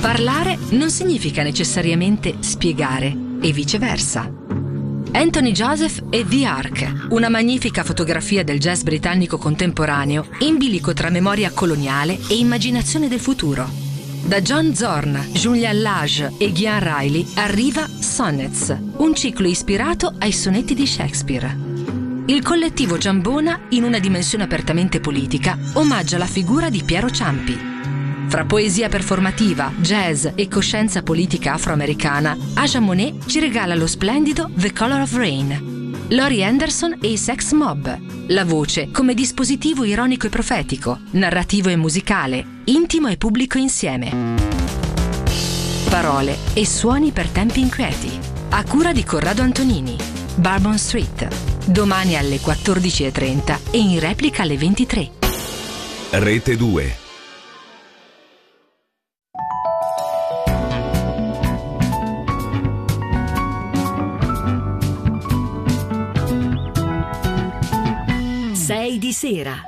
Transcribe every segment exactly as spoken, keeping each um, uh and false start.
Parlare non significa necessariamente spiegare e viceversa. Anthony Joseph e The Ark, una magnifica fotografia del jazz britannico contemporaneo in bilico tra memoria coloniale e immaginazione del futuro. Da John Zorn, Julian Lage e Gian Riley arriva Sonnets, un ciclo ispirato ai sonetti di Shakespeare. Il collettivo Giambona, in una dimensione apertamente politica, omaggia la figura di Piero Ciampi. Fra poesia performativa, jazz e coscienza politica afroamericana, Aja Monet ci regala lo splendido The Color of Rain. Laurie Anderson e i Sex Mob. La voce come dispositivo ironico e profetico, narrativo e musicale, intimo e pubblico insieme. Parole e suoni per tempi inquieti. A cura di Corrado Antonini. Bourbon Street. Domani alle quattordici e trenta e in replica alle ventitré. Rete due. sei di sera.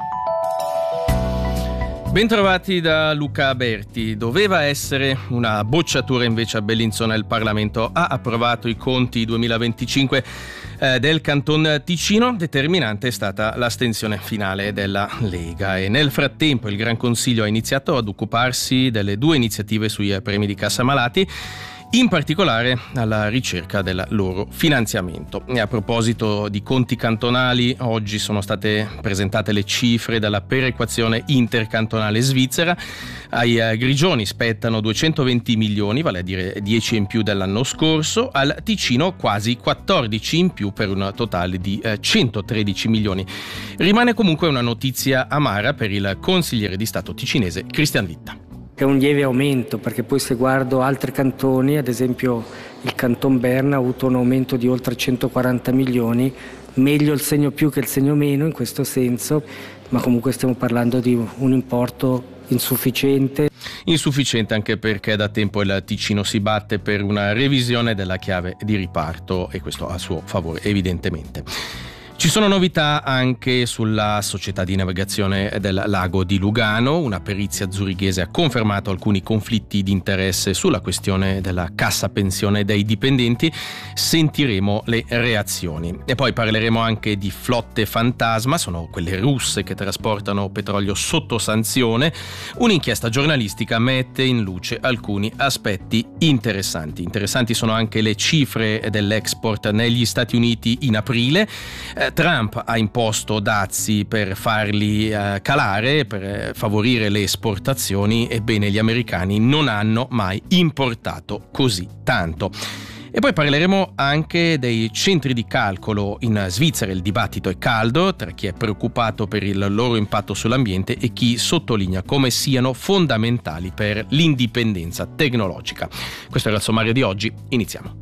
Bentrovati da Luca Berti. Doveva essere una bocciatura, invece a Bellinzona il Parlamento ha approvato i conti duemilaventicinque eh, del Canton Ticino. Determinante è stata l'astensione finale della Lega e nel frattempo il Gran Consiglio ha iniziato ad occuparsi delle due iniziative sui premi di cassa malati, in particolare alla ricerca del loro finanziamento. E a proposito di conti cantonali, oggi sono state presentate le cifre della perequazione intercantonale svizzera. Ai Grigioni spettano duecentoventi milioni, vale a dire dieci in più dell'anno scorso, al Ticino quasi quattordici in più per un totale di eh, centotredici milioni. Rimane comunque una notizia amara per il consigliere di Stato ticinese Christian Litta. È un lieve aumento, perché poi se guardo altri cantoni, ad esempio il Canton Berna ha avuto un aumento di oltre centoquaranta milioni, meglio il segno più che il segno meno in questo senso, ma comunque stiamo parlando di un importo insufficiente. Insufficiente anche perché da tempo il Ticino si batte per una revisione della chiave di riparto e questo a suo favore evidentemente. Ci sono novità anche sulla società di navigazione del lago di Lugano. Una perizia zurighese ha confermato alcuni conflitti di interesse sulla questione della cassa pensione dei dipendenti. Sentiremo le reazioni. E poi parleremo anche di flotte fantasma, sono quelle russe che trasportano petrolio sotto sanzione. Un'inchiesta giornalistica mette in luce alcuni aspetti interessanti. Interessanti sono anche le cifre dell'export negli Stati Uniti in aprile. Trump ha imposto dazi per farli eh, calare, per eh, favorire le esportazioni, ebbene gli americani non hanno mai importato così tanto. E poi parleremo anche dei centri di calcolo in Svizzera. Il dibattito è caldo tra chi è preoccupato per il loro impatto sull'ambiente e chi sottolinea come siano fondamentali per l'indipendenza tecnologica. Questo era il sommario di oggi, iniziamo.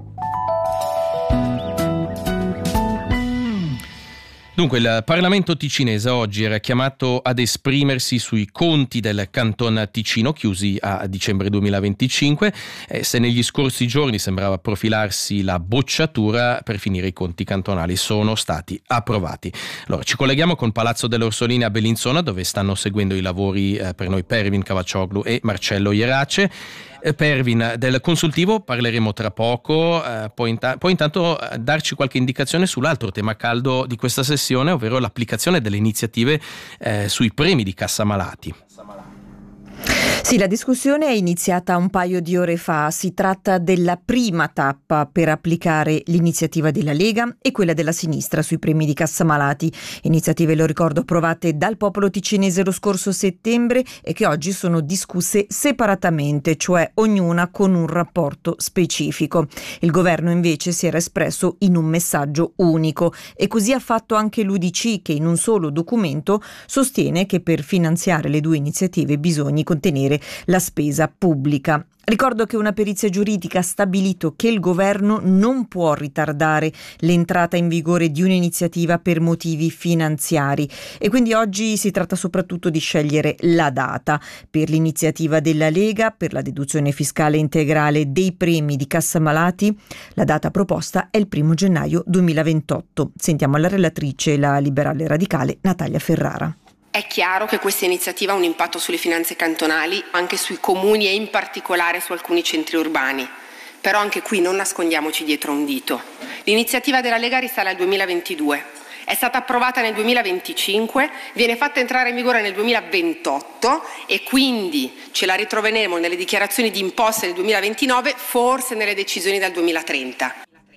Dunque, il Parlamento ticinese oggi era chiamato ad esprimersi sui conti del Canton Ticino chiusi a dicembre duemilaventicinque. Eh, se negli scorsi giorni sembrava profilarsi la bocciatura, per finire i conti cantonali sono stati approvati. Allora, ci colleghiamo con Palazzo delle Orsoline a Bellinzona, dove stanno seguendo i lavori eh, per noi Pervin Cavaccioglu e Marcello Ierace. Pervin, del consultivo parleremo tra poco, eh, puoi, inta- puoi intanto darci qualche indicazione sull'altro tema caldo di questa sessione, ovvero l'applicazione delle iniziative eh, sui premi di cassa malati. Sì, la discussione è iniziata un paio di ore fa. Si tratta della prima tappa per applicare l'iniziativa della Lega e quella della sinistra sui premi di cassa malati. Iniziative, lo ricordo, approvate dal popolo ticinese lo scorso settembre e che oggi sono discusse separatamente, cioè ognuna con un rapporto specifico. Il governo invece si era espresso in un messaggio unico e così ha fatto anche l'U D C, che in un solo documento sostiene che per finanziare le due iniziative bisogna contenere la spesa pubblica. Ricordo che una perizia giuridica ha stabilito che il governo non può ritardare l'entrata in vigore di un'iniziativa per motivi finanziari e quindi oggi si tratta soprattutto di scegliere la data. Per l'iniziativa della Lega, per la deduzione fiscale integrale dei premi di cassa malati, la data proposta è il primo gennaio duemilaventotto. Sentiamo la relatrice, la liberale radicale Natalia Ferrara. È chiaro che questa iniziativa ha un impatto sulle finanze cantonali, anche sui comuni e in particolare su alcuni centri urbani. Però anche qui non nascondiamoci dietro un dito. L'iniziativa della Lega risale al duemilaventidue. È stata approvata nel duemilaventicinque, viene fatta entrare in vigore nel duemilaventotto e quindi ce la ritroveremo nelle dichiarazioni di imposte del duemilaventinove, forse nelle decisioni del duemilatrenta.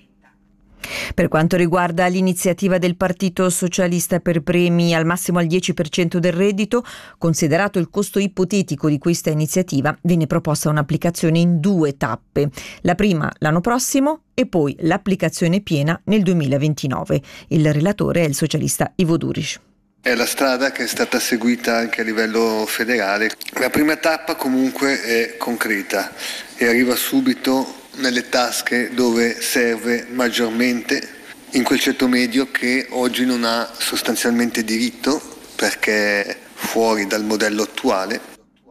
Per quanto riguarda l'iniziativa del Partito Socialista per premi al massimo al dieci per cento del reddito, considerato il costo ipotetico di questa iniziativa, viene proposta un'applicazione in due tappe. La prima l'anno prossimo e poi l'applicazione piena nel duemilaventinove. Il relatore è il socialista Ivo Duriš. È la strada che è stata seguita anche a livello federale. La prima tappa comunque è concreta e arriva subito nelle tasche dove serve maggiormente, in quel ceto medio che oggi non ha sostanzialmente diritto perché è fuori dal modello attuale.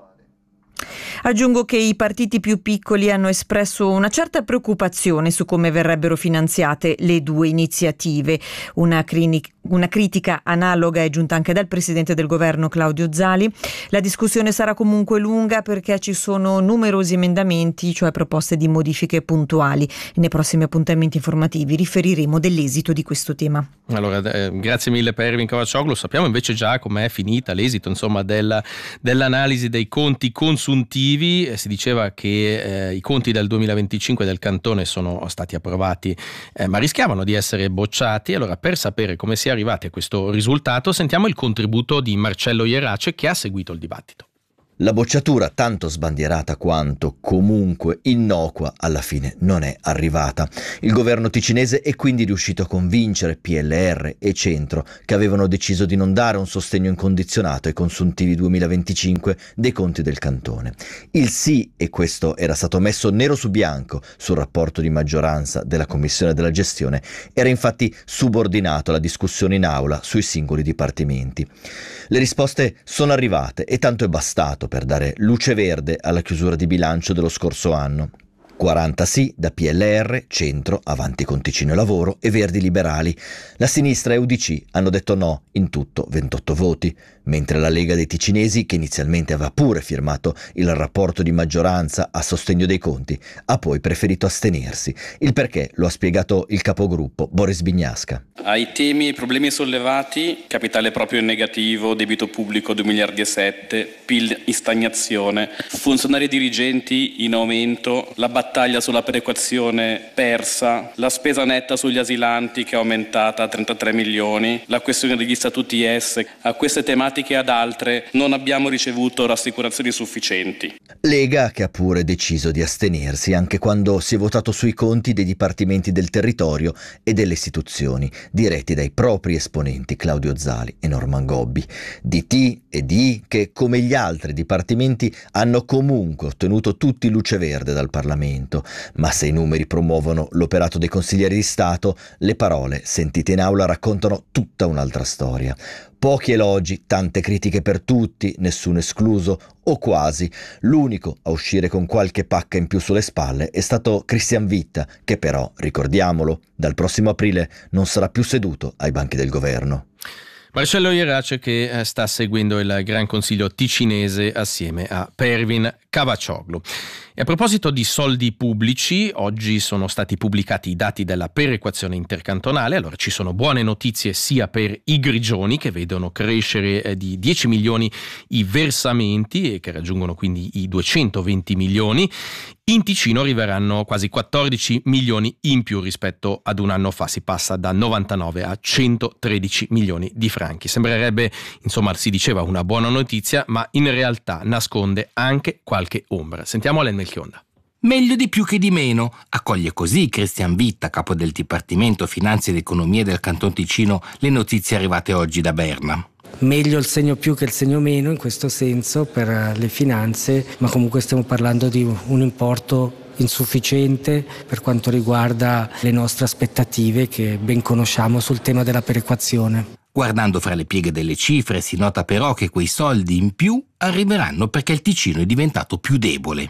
Aggiungo che i partiti più piccoli hanno espresso una certa preoccupazione su come verrebbero finanziate le due iniziative. Una, crini- una critica analoga è giunta anche dal presidente del governo Claudio Zali. La discussione sarà comunque lunga perché ci sono numerosi emendamenti, cioè proposte di modifiche puntuali. Nei prossimi appuntamenti informativi riferiremo dell'esito di questo tema. Allora, eh, grazie mille per Ervin Kavacioglu. Sappiamo invece già com'è finita l'esito, insomma, della, dell'analisi dei conti consuntivi. Si diceva che eh, i conti del duemilaventicinque del cantone sono stati approvati, eh, ma rischiavano di essere bocciati. Allora, per sapere come si è arrivati a questo risultato, sentiamo il contributo di Marcello Ierace, che ha seguito il dibattito. La bocciatura, tanto sbandierata quanto comunque innocua, alla fine non è arrivata. Il governo ticinese è quindi riuscito a convincere P L R e Centro, che avevano deciso di non dare un sostegno incondizionato ai consuntivi duemilaventicinque dei conti del cantone. Il sì, e questo era stato messo nero su bianco sul rapporto di maggioranza della Commissione della Gestione, era infatti subordinato alla discussione in aula sui singoli dipartimenti. Le risposte sono arrivate e tanto è bastato per dare luce verde alla chiusura di bilancio dello scorso anno. quaranta sì da P L R, Centro, Avanti con Ticino e Lavoro e Verdi Liberali. La sinistra e U D C hanno detto no, in tutto ventotto voti, mentre la Lega dei Ticinesi, che inizialmente aveva pure firmato il rapporto di maggioranza a sostegno dei conti, ha poi preferito astenersi. Il perché lo ha spiegato il capogruppo Boris Bignasca. Ai temi e ai problemi sollevati, capitale proprio in negativo, debito pubblico due miliardi e sette, P I L in stagnazione, funzionari e dirigenti in aumento, la battaglia sulla perequazione persa, la spesa netta sugli asilanti che è aumentata a trentatré milioni, la questione degli statuti S. A queste tematiche e ad altre non abbiamo ricevuto rassicurazioni sufficienti. Lega che ha pure deciso di astenersi anche quando si è votato sui conti dei dipartimenti del territorio e delle istituzioni, diretti dai propri esponenti Claudio Zali e Norman Gobbi. D T e D I che, come gli altri dipartimenti, hanno comunque ottenuto tutti luce verde dal Parlamento, ma se i numeri promuovono l'operato dei consiglieri di Stato, le parole sentite in aula raccontano tutta un'altra storia. Pochi elogi, tante critiche per tutti, nessuno escluso, o quasi. L'unico a uscire con qualche pacca in più sulle spalle è stato Christian Vitta, che però, ricordiamolo, dal prossimo aprile non sarà più seduto ai banchi del governo. Marcello Ierace che sta seguendo il Gran Consiglio ticinese assieme a Pervin Kavacioglu. E a proposito di soldi pubblici, oggi sono stati pubblicati i dati della perequazione intercantonale. Allora ci sono buone notizie sia per i grigioni, che vedono crescere di dieci milioni i versamenti e che raggiungono quindi i duecentoventi milioni. In Ticino arriveranno quasi quattordici milioni in più rispetto ad un anno fa, si passa da novantanove a centotredici milioni di franchi. Sembrerebbe, insomma, si diceva una buona notizia, ma in realtà nasconde anche qualche ombra. Sentiamo Alen Melchionda. Meglio di più che di meno, accoglie così Christian Vitta, capo del Dipartimento Finanze ed Economia del Canton Ticino, le notizie arrivate oggi da Berna. Meglio il segno più che il segno meno in questo senso per le finanze, ma comunque stiamo parlando di un importo insufficiente per quanto riguarda le nostre aspettative che ben conosciamo sul tema della perequazione. Guardando fra le pieghe delle cifre si nota però che quei soldi in più arriveranno perché il Ticino è diventato più debole.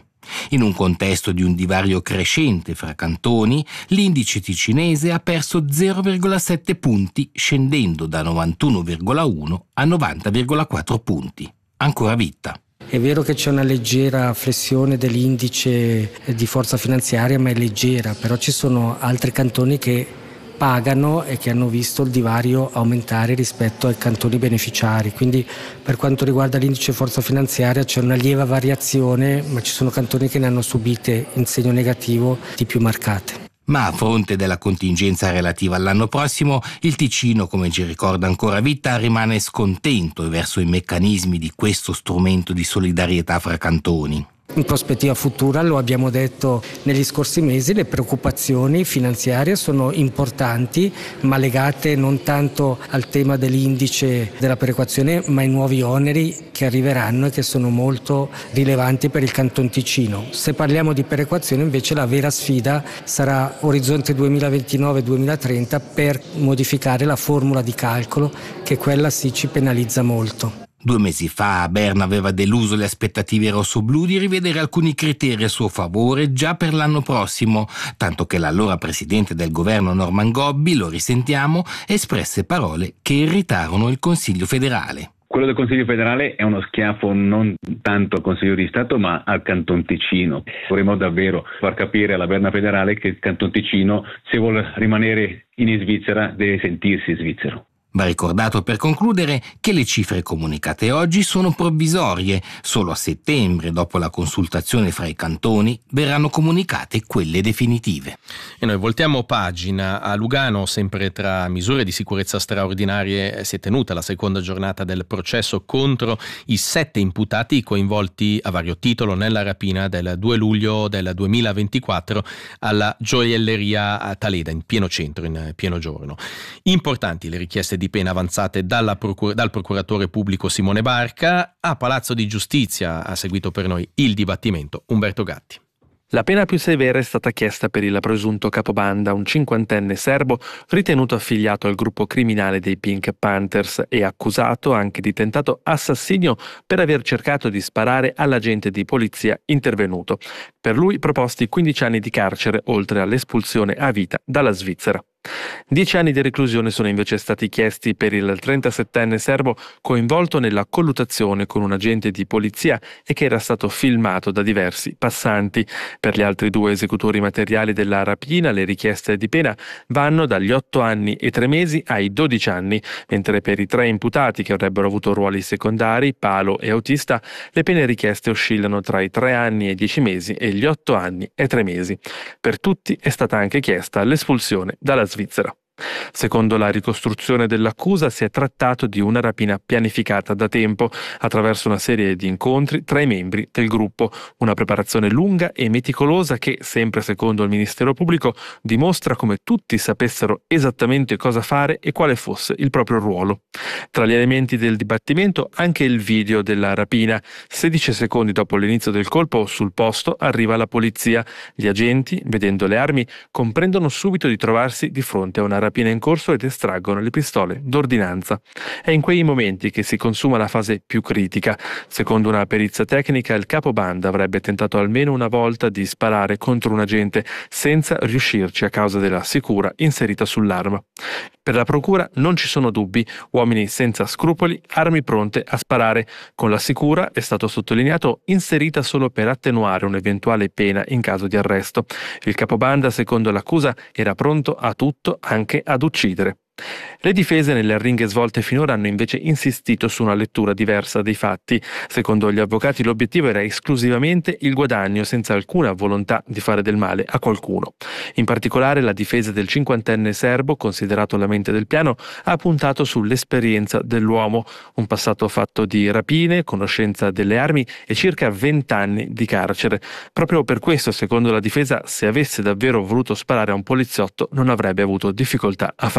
In un contesto di un divario crescente fra cantoni, l'indice ticinese ha perso zero virgola sette punti, scendendo da novantuno virgola uno a novanta virgola quattro punti. Ancora Vitta. È vero che c'è una leggera flessione dell'indice di forza finanziaria, ma è leggera, però ci sono altri cantoni che pagano e che hanno visto il divario aumentare rispetto ai cantoni beneficiari. Quindi per quanto riguarda l'indice forza finanziaria c'è una lieve variazione, ma ci sono cantoni che ne hanno subite in segno negativo di più marcate. Ma a fronte della contingenza relativa all'anno prossimo, il Ticino, come ci ricorda ancora Vitta, rimane scontento verso i meccanismi di questo strumento di solidarietà fra cantoni. In prospettiva futura, lo abbiamo detto negli scorsi mesi, le preoccupazioni finanziarie sono importanti, ma legate non tanto al tema dell'indice della perequazione, ma ai nuovi oneri che arriveranno e che sono molto rilevanti per il Canton Ticino. Se parliamo di perequazione, invece, la vera sfida sarà orizzonte duemilaventinove duemilatrenta per modificare la formula di calcolo, che quella sì ci penalizza molto. Due mesi fa Berna aveva deluso le aspettative rossoblù di rivedere alcuni criteri a suo favore già per l'anno prossimo, tanto che l'allora presidente del governo Norman Gobbi, lo risentiamo, espresse parole che irritarono il Consiglio federale. Quello del Consiglio federale è uno schiaffo non tanto al Consiglio di Stato ma al Canton Ticino. Vorremmo davvero far capire alla Berna federale che il Canton Ticino, se vuole rimanere in Svizzera, deve sentirsi svizzero. Va ricordato per concludere che le cifre comunicate oggi sono provvisorie. Solo a settembre, dopo la consultazione fra i cantoni, verranno comunicate quelle definitive. E noi voltiamo pagina. A Lugano, sempre tra misure di sicurezza straordinarie, si è tenuta la seconda giornata del processo contro i sette imputati coinvolti a vario titolo nella rapina del due luglio del duemilaventiquattro alla gioielleria Taleda, in pieno centro, in pieno giorno. Importanti le richieste di pena avanzate dalla procur- dal procuratore pubblico Simone Barca. A Palazzo di Giustizia ha seguito per noi il dibattimento Umberto Gatti. La pena più severa è stata chiesta per il presunto capobanda, un cinquantenne serbo ritenuto affiliato al gruppo criminale dei Pink Panthers e accusato anche di tentato assassinio per aver cercato di sparare all'agente di polizia intervenuto. Per lui proposti quindici anni di carcere, oltre all'espulsione a vita dalla Svizzera. Dieci anni di reclusione sono invece stati chiesti per il trentasettenne serbo coinvolto nella colluttazione con un agente di polizia e che era stato filmato da diversi passanti. Per gli altri due esecutori materiali della rapina le richieste di pena vanno dagli otto anni e tre mesi ai dodici anni, mentre per i tre imputati che avrebbero avuto ruoli secondari, Palo e Autista, le pene richieste oscillano tra i tre anni e dieci mesi e gli otto anni e tre mesi. Per tutti è stata anche chiesta l'espulsione dalla Svizzera. Secondo la ricostruzione dell'accusa si è trattato di una rapina pianificata da tempo attraverso una serie di incontri tra i membri del gruppo, una preparazione lunga e meticolosa che, sempre secondo il Ministero Pubblico, dimostra come tutti sapessero esattamente cosa fare e quale fosse il proprio ruolo. Tra gli elementi del dibattimento anche il video della rapina. sedici secondi dopo l'inizio del colpo sul posto arriva la polizia. Gli agenti, vedendo le armi, comprendono subito di trovarsi di fronte a una rapina rapina in corso ed estraggono le pistole d'ordinanza. È in quei momenti che si consuma la fase più critica. Secondo una perizia tecnica, il capobanda avrebbe tentato almeno una volta di sparare contro un agente senza riuscirci a causa della sicura inserita sull'arma. Per la procura non ci sono dubbi, uomini senza scrupoli, armi pronte a sparare. Con la sicura, è stato sottolineato, inserita solo per attenuare un'eventuale pena in caso di arresto. Il capobanda, secondo l'accusa, era pronto a tutto, anche ad uccidere. Le difese nelle arringhe svolte finora hanno invece insistito su una lettura diversa dei fatti. Secondo gli avvocati l'obiettivo era esclusivamente il guadagno, senza alcuna volontà di fare del male a qualcuno. In particolare la difesa del cinquantenne serbo, considerato la mente del piano, ha puntato sull'esperienza dell'uomo, un passato fatto di rapine, conoscenza delle armi e circa vent'anni di carcere. Proprio per questo, secondo la difesa, se avesse davvero voluto sparare a un poliziotto non avrebbe avuto difficoltà a farlo.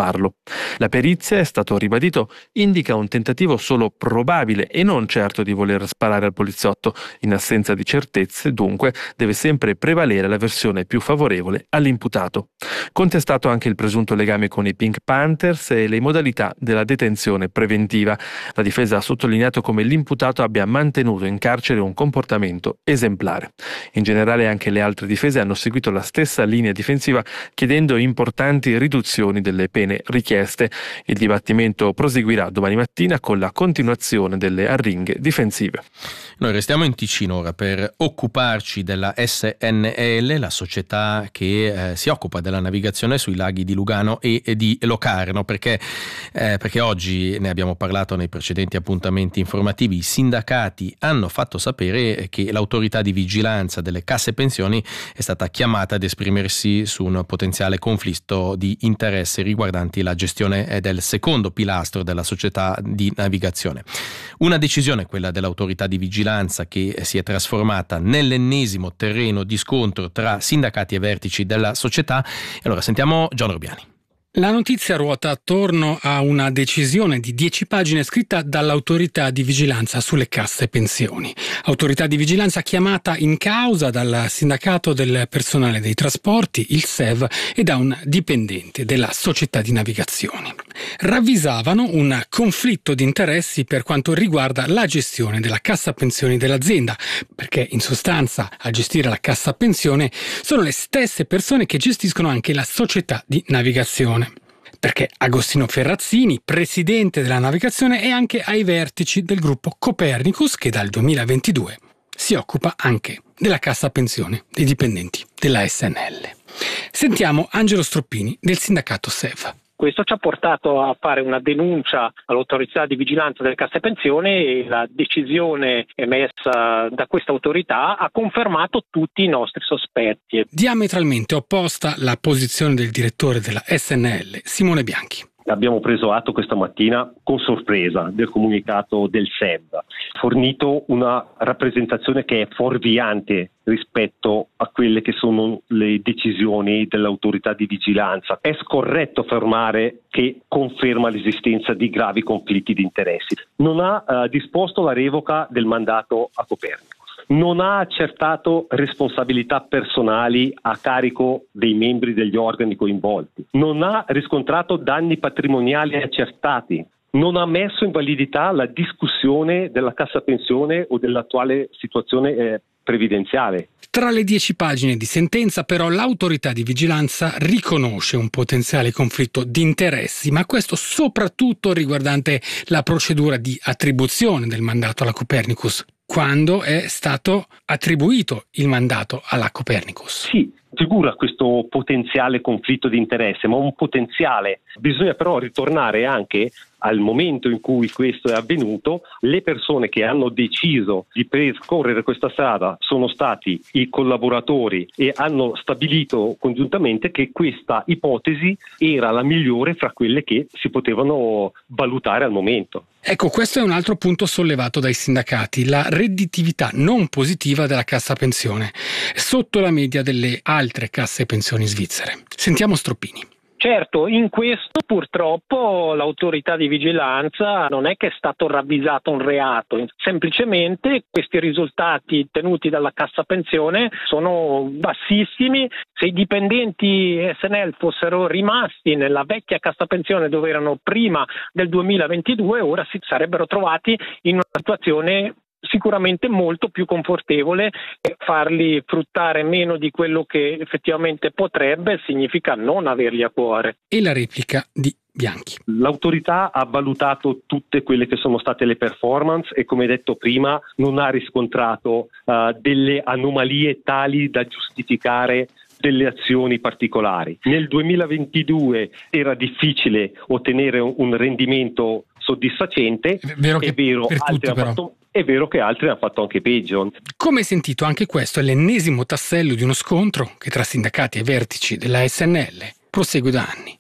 La perizia, è stato ribadito, indica un tentativo solo probabile e non certo di voler sparare al poliziotto. In assenza di certezze, dunque, deve sempre prevalere la versione più favorevole all'imputato. Contestato anche il presunto legame con i Pink Panthers e le modalità della detenzione preventiva. La difesa ha sottolineato come l'imputato abbia mantenuto in carcere un comportamento esemplare. In generale anche le altre difese hanno seguito la stessa linea difensiva, chiedendo importanti riduzioni delle pene richieste. Il dibattimento proseguirà domani mattina con la continuazione delle arringhe difensive. Noi restiamo in Ticino ora per occuparci della S N L, la società che eh, si occupa della navigazione sui laghi di Lugano e, e di Locarno, perché, eh, perché oggi ne abbiamo parlato nei precedenti appuntamenti informativi. I sindacati hanno fatto sapere che l'autorità di vigilanza delle casse pensioni è stata chiamata ad esprimersi su un potenziale conflitto di interesse riguardanti la gestione del secondo pilastro della società di navigazione. Una decisione, quella dell'autorità di vigilanza, che si è trasformata nell'ennesimo terreno di scontro tra sindacati e vertici della società. E allora sentiamo Gianni Urbiani. La notizia ruota attorno a una decisione di dieci pagine scritta dall'autorità di vigilanza sulle casse pensioni. Autorità di vigilanza chiamata in causa dal sindacato del personale dei trasporti, il S E V, e da un dipendente della società di navigazione. Ravvisavano un conflitto di interessi per quanto riguarda la gestione della cassa pensioni dell'azienda, perché in sostanza a gestire la cassa pensione sono le stesse persone che gestiscono anche la società di navigazione. Perché Agostino Ferrazzini, presidente della navigazione, è anche ai vertici del gruppo Copernicus, che dal duemilaventidue si occupa anche della cassa pensione dei dipendenti della S N L. Sentiamo Angelo Stroppini del sindacato S E V. Questo ci ha portato a fare una denuncia all'autorità di vigilanza delle casse pensione e la decisione emessa da questa autorità ha confermato tutti i nostri sospetti. Diametralmente opposta la posizione del direttore della S N L, Simone Bianchi. Abbiamo preso atto questa mattina con sorpresa del comunicato del S E V, fornito una rappresentazione che è fuorviante rispetto a quelle che sono le decisioni dell'autorità di vigilanza. È scorretto affermare che conferma l'esistenza di gravi conflitti di interessi. Non ha eh, disposto la revoca del mandato a Copernico. Non ha accertato responsabilità personali a carico dei membri degli organi coinvolti, non ha riscontrato danni patrimoniali accertati, non ha messo in validità la discussione della cassa pensione o dell'attuale situazione eh, previdenziale. Tra le dieci pagine di sentenza, però, l'autorità di vigilanza riconosce un potenziale conflitto di interessi, ma questo soprattutto riguardante la procedura di attribuzione del mandato alla Copernicus, quando è stato attribuito il mandato alla Copernicus. Sì, figura questo potenziale conflitto di interesse, ma un potenziale. Bisogna però ritornare anche al momento in cui questo è avvenuto. Le persone che hanno deciso di percorrere questa strada sono stati i collaboratori e hanno stabilito congiuntamente che questa ipotesi era la migliore fra quelle che si potevano valutare al momento. Ecco, questo è un altro punto sollevato dai sindacati, la redditività non positiva della cassa pensione, sotto la media delle altre casse pensioni svizzere. Sentiamo Stroppini. Certo, in questo purtroppo l'autorità di vigilanza non è che è stato ravvisato un reato, semplicemente questi risultati tenuti dalla cassa pensione sono bassissimi. Se i dipendenti S N L fossero rimasti nella vecchia cassa pensione dove erano prima del duemilaventidue, ora si sarebbero trovati in una situazione sicuramente molto più confortevole, e farli fruttare meno di quello che effettivamente potrebbe significa non averli a cuore. E la replica di Bianchi. L'autorità ha valutato tutte quelle che sono state le performance e, come detto prima, non ha riscontrato uh, delle anomalie tali da giustificare delle azioni particolari. Nel duemilaventidue era difficile ottenere un rendimento soddisfacente, è vero, che è, vero, per altri tutti, fatto, è vero che altri hanno fatto anche peggio. Come sentito, anche questo è l'ennesimo tassello di uno scontro che tra sindacati e vertici della S N L prosegue da anni.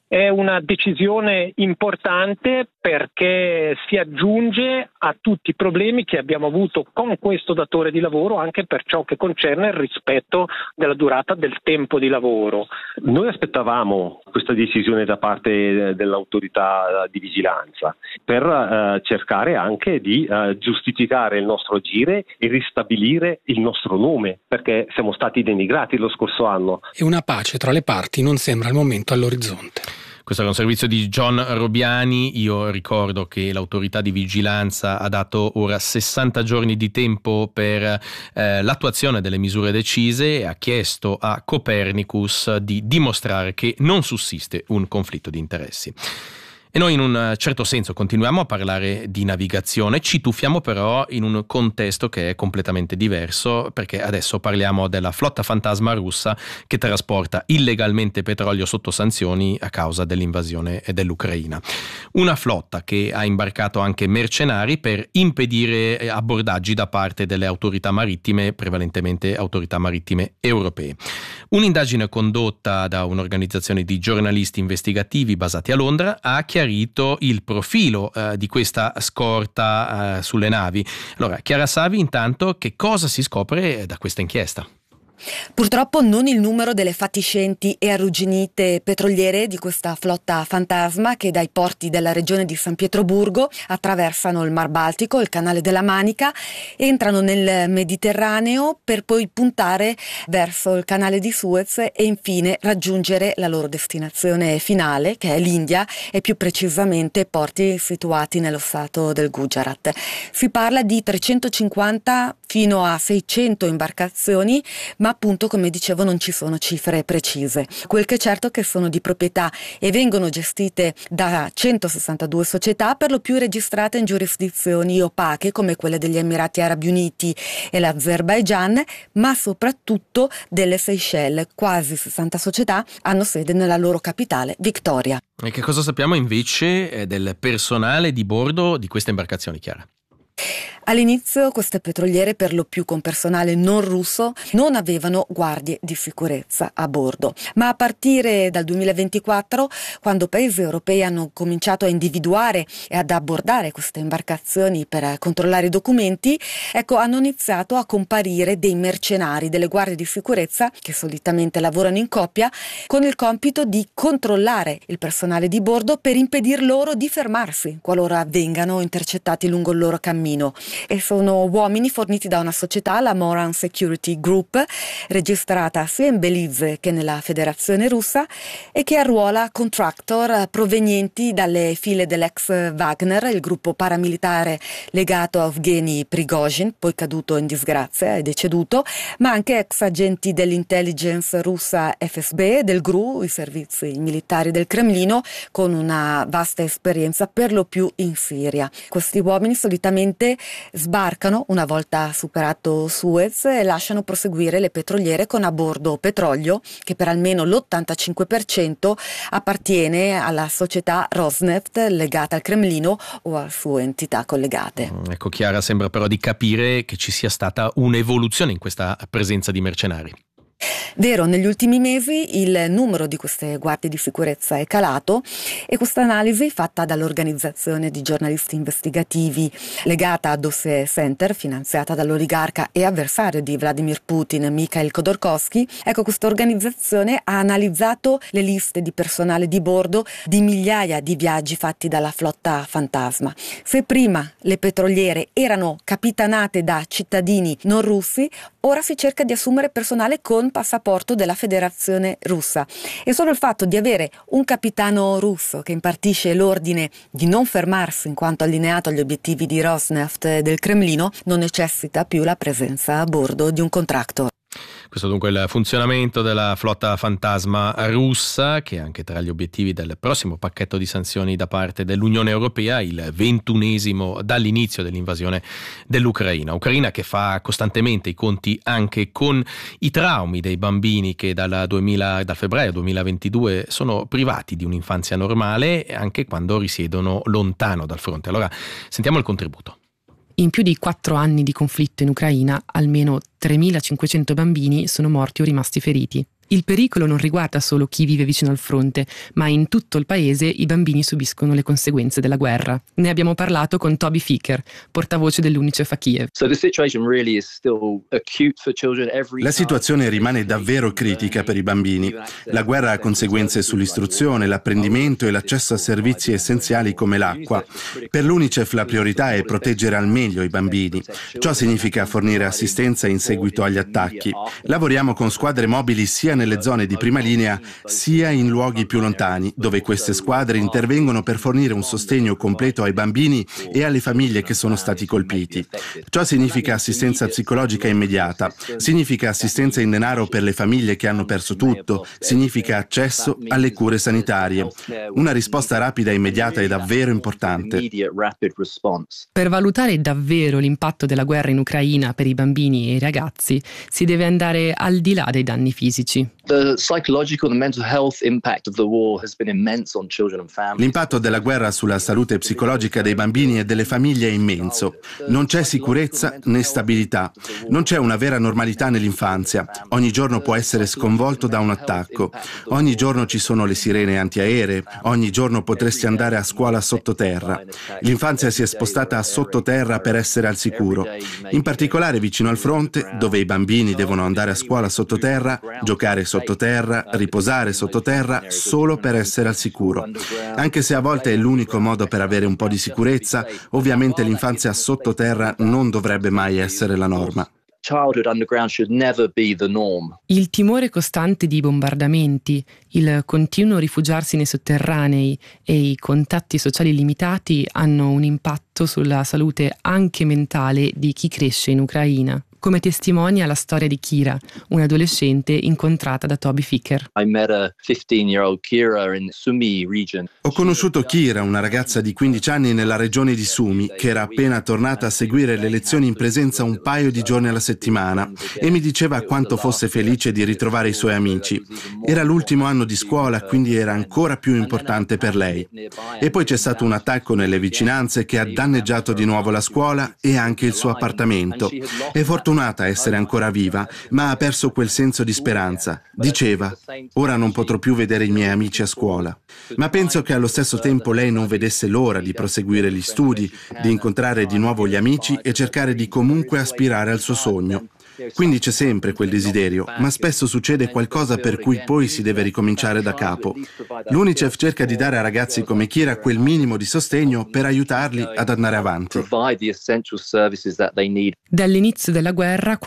È una decisione importante perché si aggiunge a tutti i problemi che abbiamo avuto con questo datore di lavoro, anche per ciò che concerne il rispetto della durata del tempo di lavoro. Noi aspettavamo questa decisione da parte dell'autorità di vigilanza per uh, cercare anche di uh, giustificare il nostro agire e ristabilire il nostro nome, perché siamo stati denigrati lo scorso anno. E una pace tra le parti non sembra al momento all'orizzonte. Questo è un servizio di John Robiani. Io ricordo che l'autorità di vigilanza ha dato ora sessanta giorni di tempo per eh, l'attuazione delle misure decise e ha chiesto a Copernicus di dimostrare che non sussiste un conflitto di interessi. E noi in un certo senso continuiamo a parlare di navigazione, ci tuffiamo però in un contesto che è completamente diverso, perché adesso parliamo della flotta fantasma russa che trasporta illegalmente petrolio sotto sanzioni a causa dell'invasione dell'Ucraina. Una flotta che ha imbarcato anche mercenari per impedire abbordaggi da parte delle autorità marittime, prevalentemente autorità marittime europee. Un'indagine condotta da un'organizzazione di giornalisti investigativi basati a Londra ha chiarito il profilo eh, di questa scorta eh, sulle navi. Allora, Chiara Savi, intanto, che cosa si scopre da questa inchiesta? Purtroppo non il numero delle fatiscenti e arrugginite petroliere di questa flotta fantasma che dai porti della regione di San Pietroburgo attraversano il Mar Baltico, il Canale della Manica, entrano nel Mediterraneo per poi puntare verso il Canale di Suez e infine raggiungere la loro destinazione finale, che è l'India, e più precisamente porti situati nello stato del Gujarat. Si parla di trecentocinquanta fino a seicento imbarcazioni, ma appunto, come dicevo, non ci sono cifre precise. Quel che è certo è che sono di proprietà e vengono gestite da centosessantadue società, per lo più registrate in giurisdizioni opache come quelle degli Emirati Arabi Uniti e l'Azerbaigian, ma soprattutto delle Seychelles. Quasi sessanta società hanno sede nella loro capitale, Victoria. E che cosa sappiamo invece del personale di bordo di queste imbarcazioni, Chiara? All'inizio queste petroliere, per lo più con personale non russo, non avevano guardie di sicurezza a bordo, ma a partire dal duemilaventiquattro, quando paesi europei hanno cominciato a individuare e ad abbordare queste imbarcazioni per controllare i documenti, ecco, hanno iniziato a comparire dei mercenari, delle guardie di sicurezza che solitamente lavorano in coppia, con il compito di controllare il personale di bordo per impedir loro di fermarsi qualora vengano intercettati lungo il loro cammino. E sono uomini forniti da una società, la Moran Security Group, registrata sia in Belize che nella Federazione Russa, e che arruola contractor provenienti dalle file dell'ex Wagner, il gruppo paramilitare legato a Evgeny Prigozhin, poi caduto in disgrazia e deceduto, ma anche ex agenti dell'intelligence russa F S B, del G R U, i servizi militari del Cremlino, con una vasta esperienza per lo più in Siria. Questi uomini solitamente sbarcano una volta superato Suez e lasciano proseguire le petroliere con a bordo petrolio che per almeno l'ottantacinque per cento appartiene alla società Rosneft legata al Cremlino o a sue entità collegate. Ecco, Chiara, sembra però di capire che ci sia stata un'evoluzione in questa presenza di mercenari. Vero, negli ultimi mesi il numero di queste guardie di sicurezza è calato e questa analisi, fatta dall'organizzazione di giornalisti investigativi legata a Dossier Center, finanziata dall'oligarca e avversario di Vladimir Putin Mikhail Khodorkovsky, ecco, questa organizzazione ha analizzato le liste di personale di bordo di migliaia di viaggi fatti dalla flotta fantasma. Se prima le petroliere erano capitanate da cittadini non russi, ora si cerca di assumere personale con passaporto della Federazione Russa, e solo il fatto di avere un capitano russo che impartisce l'ordine di non fermarsi in quanto allineato agli obiettivi di Rosneft e del Cremlino non necessita più la presenza a bordo di un contractor. Questo dunque è il funzionamento della flotta fantasma russa, che è anche tra gli obiettivi del prossimo pacchetto di sanzioni da parte dell'Unione Europea, il ventunesimo dall'inizio dell'invasione dell'Ucraina. Ucraina che fa costantemente i conti anche con i traumi dei bambini che dal, duemila, dal febbraio duemilaventidue sono privati di un'infanzia normale anche quando risiedono lontano dal fronte. Allora sentiamo il contributo. In più di quattro anni di conflitto in Ucraina, almeno tremilacinquecento bambini sono morti o rimasti feriti. Il pericolo non riguarda solo chi vive vicino al fronte, ma in tutto il paese i bambini subiscono le conseguenze della guerra. Ne abbiamo parlato con Toby Ficker, portavoce dell'UNICEF a Kiev. La situazione rimane davvero critica per i bambini. La guerra ha conseguenze sull'istruzione, l'apprendimento e l'accesso a servizi essenziali come l'acqua. Per l'UNICEF la priorità è proteggere al meglio i bambini. Ciò significa fornire assistenza in seguito agli attacchi. Lavoriamo con squadre mobili sia nelle zone di prima linea sia in luoghi più lontani, dove queste squadre intervengono per fornire un sostegno completo ai bambini e alle famiglie che sono stati colpiti. Ciò significa assistenza psicologica immediata, significa assistenza in denaro per le famiglie che hanno perso tutto, significa accesso alle cure sanitarie. Una risposta rapida e immediata è davvero importante. Per valutare davvero l'impatto della guerra in Ucraina per i bambini e i ragazzi, si deve andare al di là dei danni fisici. L'impatto della guerra sulla salute psicologica dei bambini e delle famiglie è immenso. Non c'è sicurezza né stabilità. Non c'è una vera normalità nell'infanzia. Ogni giorno può essere sconvolto da un attacco. Ogni giorno ci sono le sirene antiaeree. Ogni giorno potresti andare a scuola sottoterra. L'infanzia si è spostata a sottoterra per essere al sicuro. In particolare vicino al fronte, dove i bambini devono andare a scuola sottoterra, giocare sottoterra, riposare sottoterra, solo per essere al sicuro. Anche se a volte è l'unico modo per avere un po' di sicurezza, ovviamente l'infanzia sottoterra non dovrebbe mai essere la norma. Il timore costante di bombardamenti, il continuo rifugiarsi nei sotterranei e i contatti sociali limitati hanno un impatto sulla salute anche mentale di chi cresce in Ucraina. Come testimonia la storia di Kira, un'adolescente incontrata da Toby Ficker. Ho conosciuto Kira, una ragazza di quindici anni nella regione di Sumy, che era appena tornata a seguire le lezioni in presenza un paio di giorni alla settimana, e mi diceva quanto fosse felice di ritrovare i suoi amici. Era l'ultimo anno di scuola, quindi era ancora più importante per lei. E poi c'è stato un attacco nelle vicinanze che ha danneggiato di nuovo la scuola e anche il suo appartamento. È fortunata a essere ancora viva, ma ha perso quel senso di speranza. Diceva: ora non potrò più vedere i miei amici a scuola. Ma penso che allo stesso tempo lei non vedesse l'ora di proseguire gli studi, di incontrare di nuovo gli amici e cercare di comunque aspirare al suo sogno. Quindi c'è sempre quel desiderio, ma spesso succede qualcosa per cui poi si deve ricominciare da capo. L'UNICEF cerca di dare a ragazzi come Kira quel minimo di sostegno per aiutarli ad andare avanti. Dall'inizio della guerra,